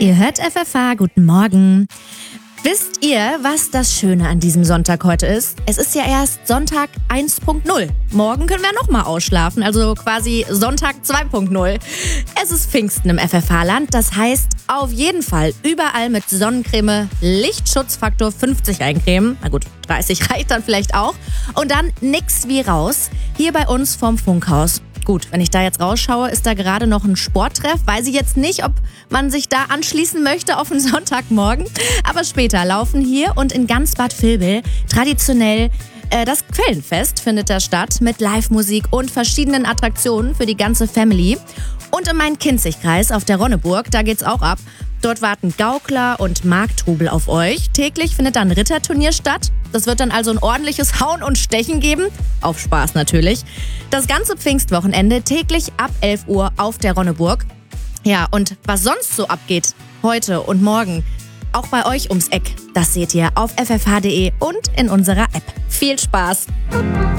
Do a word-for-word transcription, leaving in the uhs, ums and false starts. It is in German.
Ihr hört F F H, guten Morgen. Wisst ihr, was das Schöne an diesem Sonntag heute ist? Es ist ja erst Sonntag eins Punkt null. Morgen können wir nochmal ausschlafen, also quasi Sonntag zwei Punkt null. Es ist Pfingsten im F F H-Land, das heißt auf jeden Fall überall mit Sonnencreme, Lichtschutzfaktor fünfzig eincremen. Na gut, dreißig reicht dann vielleicht auch. Und dann nix wie raus, hier bei uns vom Funkhaus. Gut, wenn ich da jetzt rausschaue, ist da gerade noch ein Sporttreff. Weiß ich jetzt nicht, ob man sich da anschließen möchte auf einen Sonntagmorgen. Aber später laufen hier und in ganz Bad Vilbel traditionell äh, das Quellenfest findet da statt mit Live-Musik und verschiedenen Attraktionen für die ganze Family. Und im Main-Kinzig-Kreis auf der Ronneburg, da geht's auch ab. Dort warten Gaukler und Markttrubel auf euch. Täglich findet dann ein Ritterturnier statt. Das wird dann also ein ordentliches Hauen und Stechen geben. Auf Spaß natürlich. Das ganze Pfingstwochenende täglich ab elf Uhr auf der Ronneburg. Ja, und was sonst so abgeht, heute und morgen, auch bei euch ums Eck, das seht ihr auf f f h punkt d e und in unserer App. Viel Spaß!